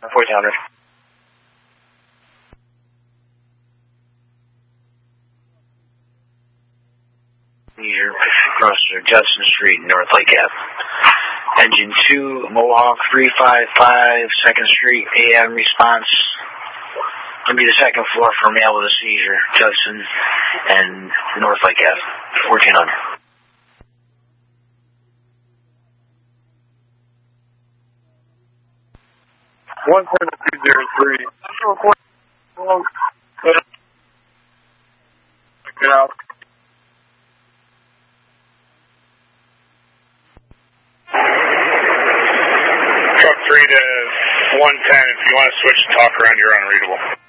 1400. Seizure across Judson Street, North Lake Ave. Engine 2, Mohawk 355, 2nd Street, AM response. Gonna be the 2nd floor for male with a seizure, Judson and North Lake Ave, 1400. One 203. Get out. Truck 3 to 110. If you want to switch and talk around, you're unreadable.